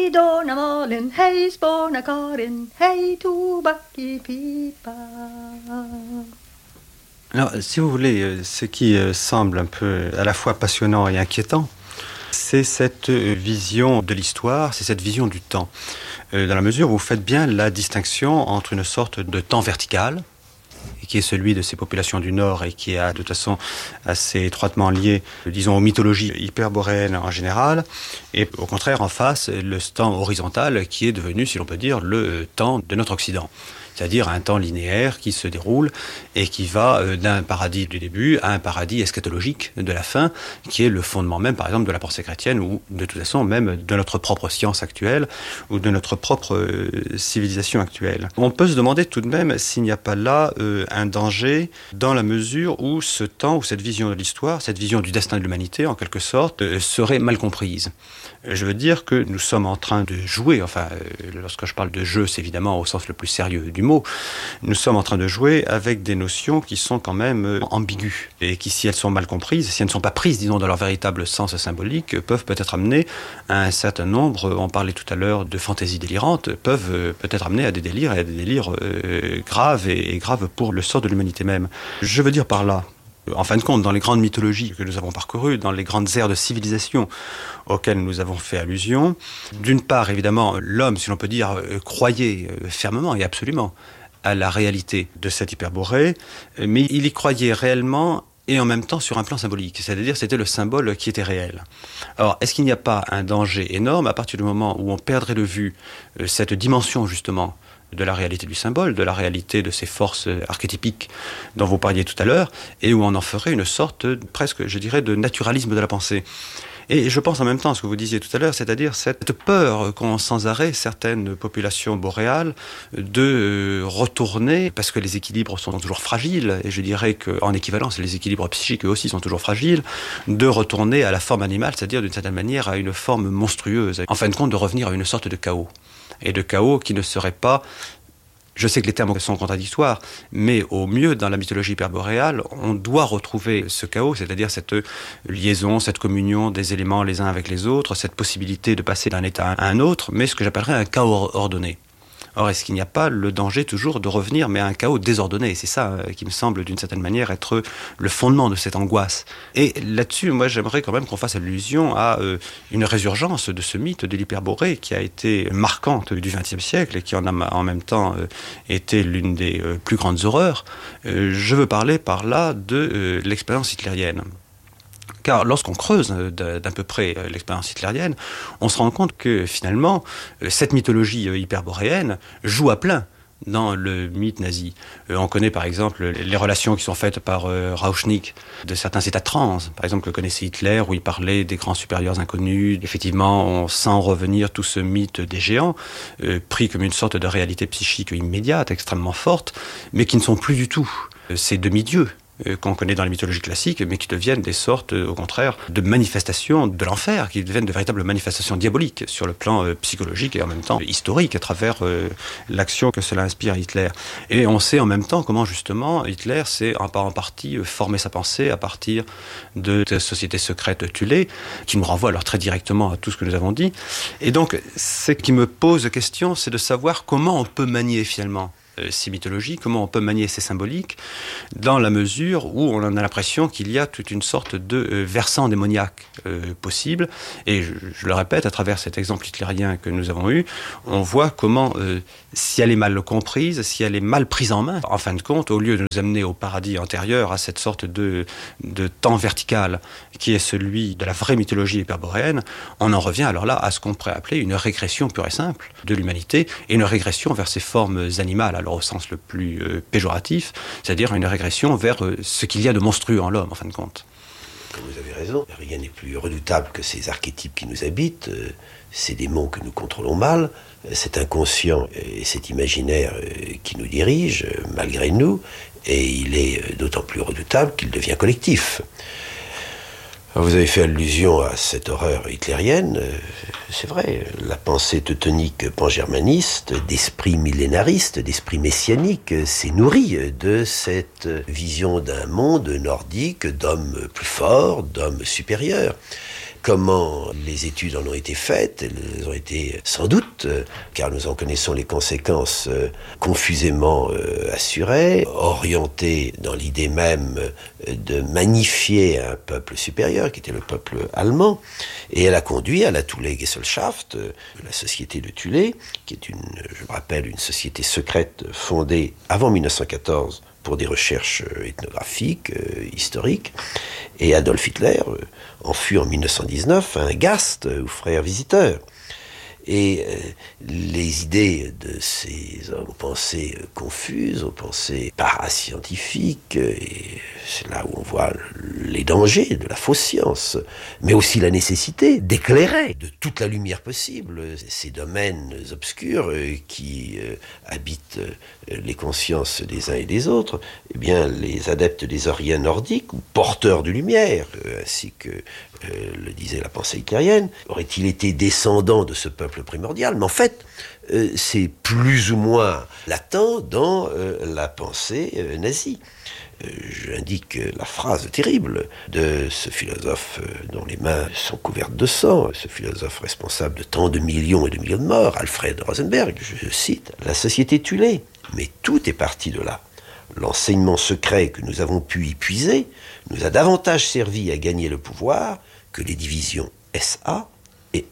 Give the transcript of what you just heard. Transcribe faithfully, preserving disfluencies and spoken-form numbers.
Hej Donna Malin, hej Spåna Karin, hej Tobacki pipa. Alors, si vous voulez, ce qui semble un peu à la fois passionnant et inquiétant, c'est cette vision de l'histoire, c'est cette vision du temps. Dans la mesure où vous faites bien la distinction entre une sorte de temps vertical, qui est celui de ces populations du Nord et qui est de toute façon assez étroitement lié, disons, aux mythologies hyperboréennes en général, et au contraire, en face, le temps horizontal qui est devenu, si l'on peut dire, le temps de notre Occident. C'est-à-dire un temps linéaire qui se déroule et qui va d'un paradis du début à un paradis eschatologique de la fin, qui est le fondement même, par exemple, de la pensée chrétienne ou de toute façon même de notre propre science actuelle ou de notre propre civilisation actuelle. On peut se demander tout de même s'il n'y a pas là euh, un danger dans la mesure où ce temps, ou cette vision de l'histoire, cette vision du destin de l'humanité, en quelque sorte, euh, serait mal comprise. Je veux dire que nous sommes en train de jouer, enfin, euh, lorsque je parle de jeu, c'est évidemment au sens le plus sérieux du mot, nous sommes en train de jouer avec des notions qui sont quand même euh, ambiguës et qui, si elles sont mal comprises, si elles ne sont pas prises, disons, dans leur véritable sens symbolique, peuvent peut-être amener à un certain nombre, on parlait tout à l'heure de fantaisies délirantes, peuvent euh, peut-être amener à des délires et à des délires euh, graves et, et graves pour le sort de l'humanité même. Je veux dire par là, en fin de compte, dans les grandes mythologies que nous avons parcourues, dans les grandes ères de civilisation auxquelles nous avons fait allusion, d'une part, évidemment, l'homme, si l'on peut dire, euh, croyait euh, fermement et absolument à la réalité de cette hyperborée, mais il y croyait réellement et en même temps sur un plan symbolique, c'est-à-dire c'était le symbole qui était réel. Alors, est-ce qu'il n'y a pas un danger énorme à partir du moment où on perdrait de vue euh, cette dimension, justement, de la réalité du symbole, de la réalité de ces forces archétypiques dont vous parliez tout à l'heure, et où on en ferait une sorte, presque, je dirais, de naturalisme de la pensée. Et je pense en même temps à ce que vous disiez tout à l'heure, c'est-à-dire cette peur qu'ont sans arrêt certaines populations boréales de retourner, parce que les équilibres sont toujours fragiles, et je dirais qu'en équivalence, les équilibres psychiques eux aussi sont toujours fragiles, de retourner à la forme animale, c'est-à-dire d'une certaine manière à une forme monstrueuse. En fin de compte, de revenir à une sorte de chaos. Et de chaos qui ne serait pas... Je sais que les termes sont contradictoires, mais au mieux, dans la mythologie hyperboréale, on doit retrouver ce chaos, c'est-à-dire cette liaison, cette communion des éléments les uns avec les autres, cette possibilité de passer d'un état à un autre, mais ce que j'appellerais un chaos ordonné. Or, est-ce qu'il n'y a pas le danger toujours de revenir, mais à un chaos désordonné ? C'est ça euh, qui me semble, d'une certaine manière, être le fondement de cette angoisse. Et là-dessus, moi, j'aimerais quand même qu'on fasse allusion à euh, une résurgence de ce mythe de l'hyperborée qui a été marquante du vingtième siècle et qui en a en même temps euh, été l'une des euh, plus grandes horreurs. Euh, je veux parler par là de euh, l'expérience hitlérienne. Car lorsqu'on creuse d'un peu près l'expérience hitlérienne, on se rend compte que finalement, cette mythologie hyperboréenne joue à plein dans le mythe nazi. On connaît par exemple les relations qui sont faites par Rauschnig de certains états de transe, par exemple que connaissait Hitler, où il parlait des grands supérieurs inconnus. Effectivement, on sent revenir tout ce mythe des géants, euh, pris comme une sorte de réalité psychique immédiate, extrêmement forte, mais qui ne sont plus du tout ces demi-dieux qu'on connaît dans les mythologies classiques, mais qui deviennent des sortes, au contraire, de manifestations de l'enfer, qui deviennent de véritables manifestations diaboliques sur le plan euh, psychologique et en même temps historique à travers euh, l'action que cela inspire à Hitler. Et on sait en même temps comment justement Hitler s'est en, en partie formé sa pensée à partir de cette société secrète Thulé, qui nous renvoie alors très directement à tout ce que nous avons dit. Et donc, ce qui me pose question, c'est de savoir comment on peut manier finalement ces mythologies, comment on peut manier ces symboliques, dans la mesure où on a l'impression qu'il y a toute une sorte de euh, versant démoniaque euh, possible. Et je, je le répète, à travers cet exemple hitlérien que nous avons eu, on voit comment, euh, si elle est mal comprise, si elle est mal prise en main, en fin de compte, au lieu de nous amener au paradis antérieur, à cette sorte de, de temps vertical qui est celui de la vraie mythologie hyperboréenne, on en revient alors là à ce qu'on pourrait appeler une régression pure et simple de l'humanité, et une régression vers ses formes animales, alors au sens le plus euh, péjoratif, c'est-à-dire une régression vers euh, ce qu'il y a de monstrueux en l'homme, en fin de compte. Vous avez raison, rien n'est plus redoutable que ces archétypes qui nous habitent, euh, ces démons que nous contrôlons mal, euh, cet inconscient et cet imaginaire euh, qui nous dirige, euh, malgré nous, et il est euh, d'autant plus redoutable qu'il devient collectif. Alors vous avez fait allusion à cette horreur hitlérienne, euh, c'est vrai, la pensée teutonique pangermaniste, d'esprit millénariste, d'esprit messianique, s'est nourrie de cette vision d'un monde nordique, d'hommes plus forts, d'hommes supérieurs. comment les études en ont été faites, elles ont été sans doute, euh, car nous en connaissons les conséquences, euh, confusément euh, assurées, orientées dans l'idée même euh, de magnifier un peuple supérieur, qui était le peuple allemand, et elle a conduit à la Thule-Gesellschaft, euh, la société de Thule, qui est une, je me rappelle, une société secrète fondée avant mille neuf cent quatorze pour des recherches ethnographiques, euh, historiques. Et Adolf Hitler euh, en fut en mille neuf cent dix-neuf un Gast, euh, ou frère visiteur. Et euh, les idées de ces hommes aux pensées euh, confuses, aux pensées parascientifiques, euh, et c'est là où on voit les dangers de la fausse science, mais aussi la nécessité d'éclairer de toute la lumière possible ces domaines obscurs euh, qui euh, habitent euh, les consciences des uns et des autres. Eh bien, les adeptes des Oriens nordiques, ou porteurs de lumière, euh, ainsi que euh, le disait la pensée hitlérienne, auraient-ils été descendants de ce peuple primordial? Mais en fait, euh, c'est plus ou moins latent dans euh, la pensée euh, nazie. Euh, J'indique la phrase terrible de ce philosophe euh, dont les mains sont couvertes de sang, ce philosophe responsable de tant de millions et de millions de morts, Alfred Rosenberg, je cite, « La société Thule ». Mais tout est parti de là. L'enseignement secret que nous avons pu y puiser nous a davantage servi à gagner le pouvoir que les divisions S A